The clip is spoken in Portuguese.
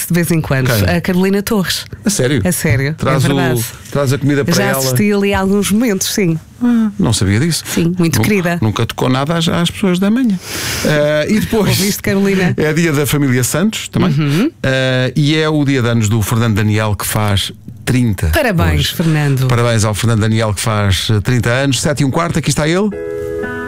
de vez em quando. Quem? A Carolina Torres. A sério? A sério. Traz, é verdade. traz a comida para Já ela. assisti ali a alguns momentos, sim. Não sabia disso. Sim, muito querida. Nunca tocou nada às pessoas da manhã. E depois. Ouviste, Carolina? É dia da família Santos também. E é o dia de anos do Fernando Daniel, que faz 30. Parabéns, hoje. Fernando. Parabéns ao Fernando Daniel, que faz 30 anos. 7 e um quarto, aqui está ele.